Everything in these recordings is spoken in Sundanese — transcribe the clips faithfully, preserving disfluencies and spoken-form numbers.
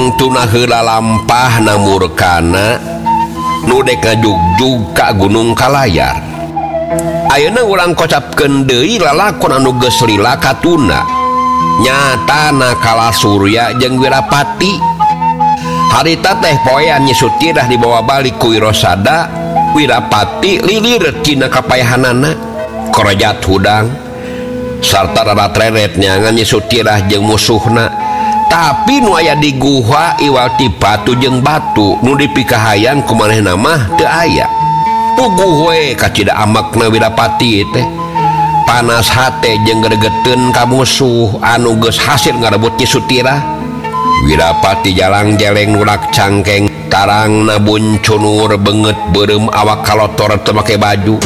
tuna heula lampah namurkana nu dek ngajugjug ka Gunung Kalayar. Ayeuna urang kocapkeun deui lalakon anu geus lila ka tuna nyatana Kala Surya jeung Wirapati. Harita teh poean Nyi Sutirah dibawa balik ku Wirosada. Wirapati lilir tina kapayahanana korojat hudang sarta rarat-reret nyangan Nyi Sutirah jeung musuhna. Tapi nu aya di guha iwal ti batu jeung batu nu dipikahayang ku manehna mah teu aya. Puguh we kacida amakna Wirapati teh panas hate jeung gregeteun ka musuh anu geus hasil ngarebut Nyi Sutirah. Wirapati jalang-jeleng nurak cangkeng tarangna buncunur beungeut beureum awak kalotor teu make baju.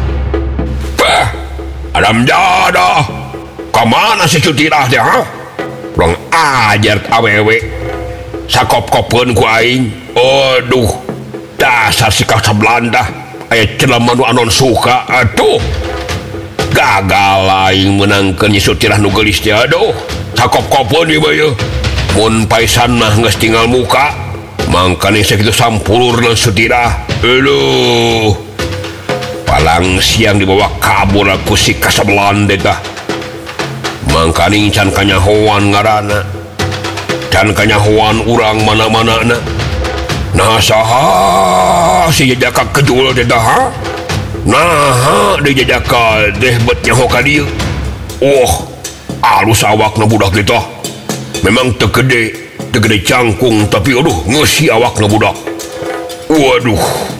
Bah, Adam Jada, ka mana si Sutirah teh ha? Rong ajar awewe sakop-kopeun ku aing. Aduh, dasar si Kasa Belanda aya jelema nu anon suka. Aduh, gagal aing menangkeun Nyi Sutirah nu geulis teh. Aduh, sakop-kopeun ieu bae. Mun paisan mah geus tinggal muka mangkana sakitu sampulurna Sutirah. Aduh, palang siang dibawa kabur ku si Kasa Belanda tah. Mangkaning can kanyahoan ngaranna can kanyahoan urang mana-manana. Nah saha si jajaka kejul teh dah ha? Nah di jajaka deh bet nyaho ka dieu. Oh, alus awakna budak teh tah. Memang teu gede, teu gede cangkung tapi aduh ngeusi awakna budak. Waduh.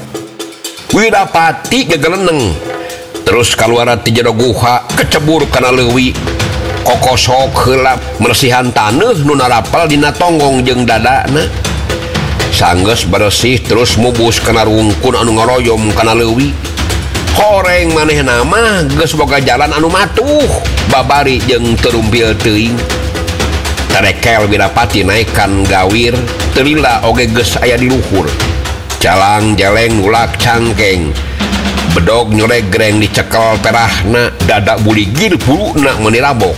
Wirapati gegeleneng terus kaluar ti jero guha kecebur kana leuwih. Kokosok heula mersihan taneuh nu narapal dina tonggong jeung dadana. Sanggeus bersih terus mubus kana rungkun anu ngaroyom kana leuwih. Horeng manehna mah geus boga jalan anu matuh babari jeung terumpil teuing. Tarekel Wirapati naekan gawir teu lila oge geus aya di luhur. Jalang-jeleng ulak cangkeng bedog nyoregreng dicekel perahna dadak buligir puluna meuni rabok.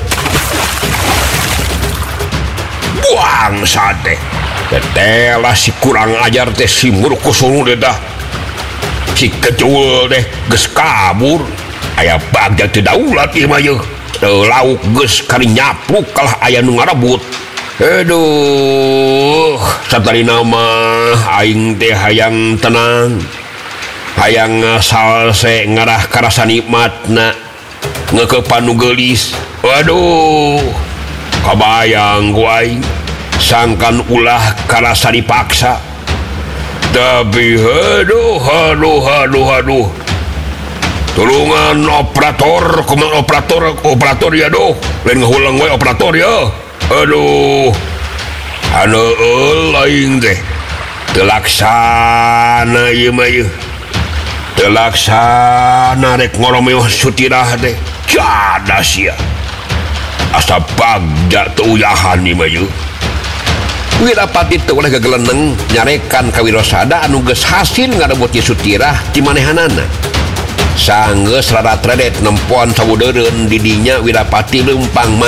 Buang sate tetelah si kurang ajar teh si murku sunu teh dah. Si kecul deh geus kabur aya bagja teu daulat ieu mah yeuh. Teu lauk geus kari nyapluk kalah aya nu ngarebut. Aduh, satarina mah aing teh hayang tenang, hayang salse ngarah karasa nikmatna ngeukepan nu geulis. Waduh, kabayang ku aing sangkan ulah karasa dipaksa. Tapi aduh aduh aduh aduh tulungan operator kumaha operator operator ya doh lain ngahulang we operator ya. Aduh anu eul aing teh teu laksana ieu mah ieu teu laksana rek ngoromeo Sutirah teh cada sia asa bagja teu uyahan ieu mah ieu. Wirapati teu oleh gegeleneng nyarekan ka Wirosada anu geus hasil ngarebut Nyi Sutirah ti manehanana. Sanggeus rarat-redet nempoan sawudeureun di dinya Wirapati leumpang